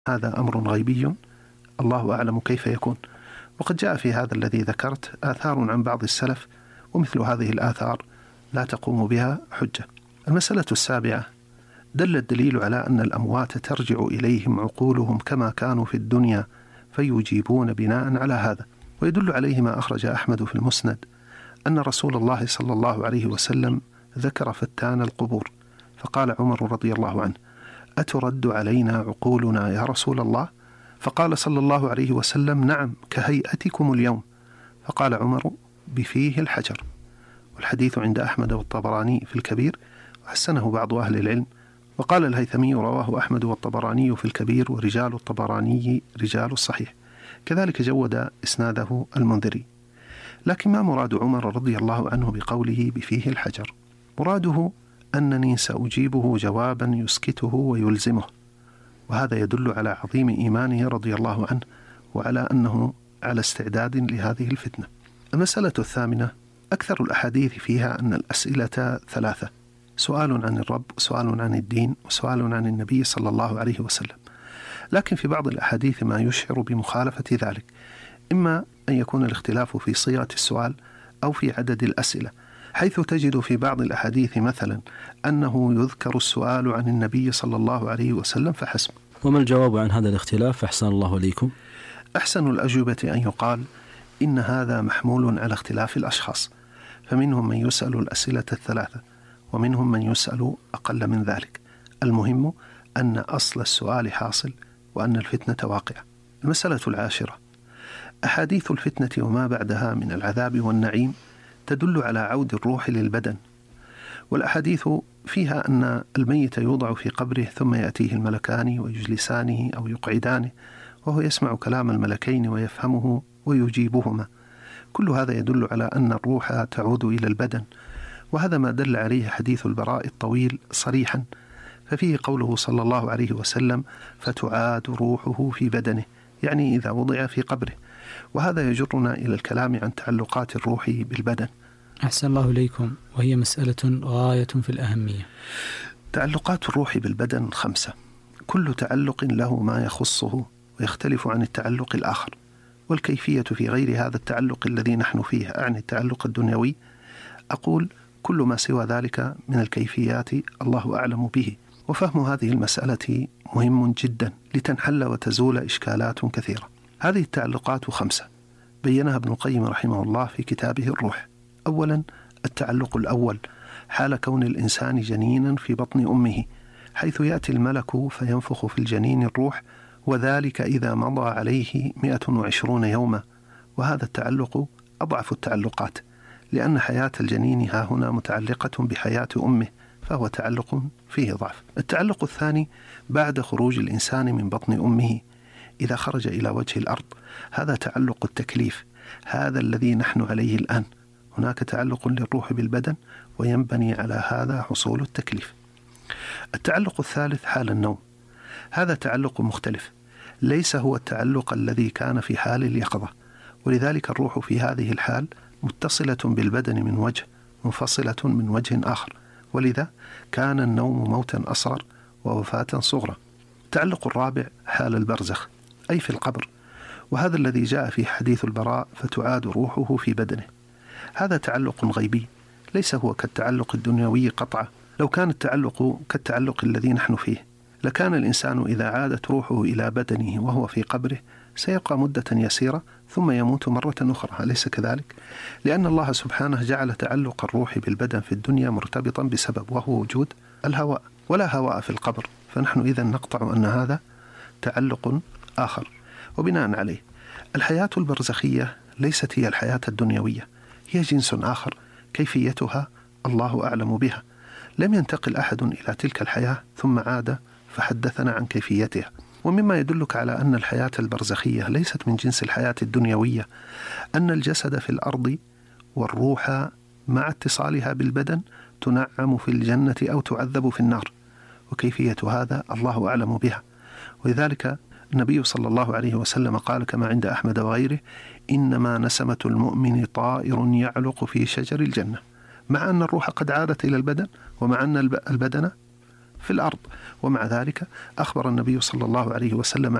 هذا أمر غيبي الله أعلم كيف يكون. وقد جاء في هذا الذي ذكرت آثار عن بعض السلف، ومثل هذه الآثار لا تقوم بها حجة. المسألة السابعة: دل الدليل على أن الأموات ترجع إليهم عقولهم كما كانوا في الدنيا فيجيبون بناء على هذا. ويدل عليه ما أخرج أحمد في المسند أن رسول الله صلى الله عليه وسلم ذكر فتان القبور، فقال عمر رضي الله عنه: أترد علينا عقولنا يا رسول الله؟ فقال صلى الله عليه وسلم: نعم، كهيئتكم اليوم. فقال عمر: بفيه الحجر. والحديث عند أحمد والطبراني في الكبير، وحسنه بعض أهل العلم. وقال الهيثمي: رواه أحمد والطبراني في الكبير، ورجال الطبراني رجال الصحيح. كذلك جود إسناده المنذري. لكن ما مراد عمر رضي الله عنه بقوله بفيه الحجر؟ مراده أنني سأجيبه جوابا يسكته ويلزمه، وهذا يدل على عظيم إيمانه رضي الله عنه، وعلى أنه على استعداد لهذه الفتنة. المسألة الثامنة: أكثر الأحاديث فيها أن الأسئلة ثلاثة: سؤال عن الرب، وسؤال عن الدين، وسؤال عن النبي صلى الله عليه وسلم. لكن في بعض الأحاديث ما يشعر بمخالفة ذلك، إما أن يكون الاختلاف في صيغة السؤال أو في عدد الأسئلة، حيث تجد في بعض الأحاديث مثلا أنه يذكر السؤال عن النبي صلى الله عليه وسلم فحسب. وما الجواب عن هذا الاختلاف أحسن الله إليكم؟ أحسن الأجوبة أن يقال إن هذا محمول على اختلاف الأشخاص، فمنهم من يسأل الأسئلة الثلاثة، ومنهم من يسأل أقل من ذلك. المهم أن أصل السؤال حاصل، وأن الفتنة واقعة. المسألة العاشرة: أحاديث الفتنة وما بعدها من العذاب والنعيم تدل على عود الروح للبدن، والأحاديث فيها أن الميت يوضع في قبره ثم يأتيه الملكان ويجلسانه أو يقعدانه، وهو يسمع كلام الملكين ويفهمه ويجيبهما. كل هذا يدل على أن الروح تعود إلى البدن، وهذا ما دل عليه حديث البراء الطويل صريحا، ففيه قوله صلى الله عليه وسلم: فتعاد روحه في بدنه، يعني إذا وضع في قبره. وهذا يجرنا إلى الكلام عن تعلقات الروح بالبدن. أحسن الله إليكم، وهي مسألة غاية في الأهمية. تعلقات الروح بالبدن 5، كل تعلق له ما يخصه ويختلف عن التعلق الآخر، والكيفية في غير هذا التعلق الذي نحن فيه، أعني التعلق الدنيوي، أقول كل ما سوى ذلك من الكيفيات الله أعلم به. وفهم هذه المسألة مهم جدا لتنحل وتزول إشكالات كثيرة. هذه التعلقات 5 بينها ابن القيم رحمه الله في كتابه الروح. أولا: التعلق الأول حال كون الإنسان جنينا في بطن أمه، حيث يأتي الملك فينفخ في الجنين الروح، وذلك إذا مضى عليه 120 يوما. وهذا التعلق أضعف التعلقات، لأن حياة الجنين ها هنا متعلقة بحياة أمه، فهو تعلق فيه ضعف. التعلق الثاني بعد خروج الإنسان من بطن أمه إذا خرج إلى وجه الأرض، هذا تعلق التكليف، هذا الذي نحن عليه الآن. هناك تعلق للروح بالبدن، وينبني على هذا حصول التكليف. التعلق الثالث حال النوم، هذا تعلق مختلف، ليس هو التعلق الذي كان في حال اليقظة، ولذلك الروح في هذه الحال متصلة بالبدن من وجه، منفصلة من وجه آخر، ولذا كان النوم موتا أصغر ووفاة صغرى. التعلق الرابع حال البرزخ، أي في القبر، وهذا الذي جاء في حديث البراء: فتعاد روحه في بدنه. هذا تعلق غيبي، ليس هو كالتعلق الدنيوي قطعا. لو كان التعلق كالتعلق الذي نحن فيه، لكان الإنسان إذا عادت روحه إلى بدنه وهو في قبره سيبقى مدة يسيرة ثم يموت مرة أخرى، أليس كذلك؟ لأن الله سبحانه جعل تعلق الروح بالبدن في الدنيا مرتبطا بسبب، وهو وجود الهواء، ولا هواء في القبر، فنحن إذن نقطع أن هذا تعلق آخر. وبناء عليه الحياة البرزخية ليست هي الحياة الدنيوية، هي جنس آخر، كيفيتها الله أعلم بها. لم ينتقل أحد إلى تلك الحياة ثم عاد فحدثنا عن كيفيتها. ومما يدلك على أن الحياة البرزخية ليست من جنس الحياة الدنيوية أن الجسد في الأرض والروح مع اتصالها بالبدن تنعم في الجنة أو تعذب في النار، وكيفية هذا الله أعلم بها. ولذلك النبي صلى الله عليه وسلم قال كما عند أحمد وغيره: إنما نسمة المؤمن طائر يعلق في شجر الجنة، مع أن الروح قد عادت إلى البدن، ومع أن البدن في الأرض. ومع ذلك أخبر النبي صلى الله عليه وسلم